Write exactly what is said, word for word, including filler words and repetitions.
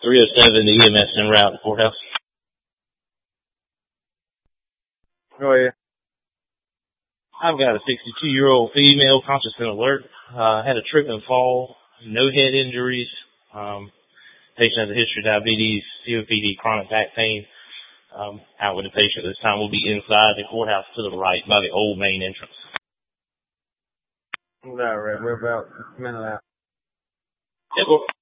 three oh seven, the E M S en route to the courthouse. Go ahead. I've got a sixty-two-year-old female, conscious and alert. Uh, had a trip and fall, no head injuries. Um, patient has a history of diabetes, C O P D, chronic back pain. Um, out with the patient this time. We'll be inside the courthouse to the right by the old main entrance. All right. We're about a minute out. Yep.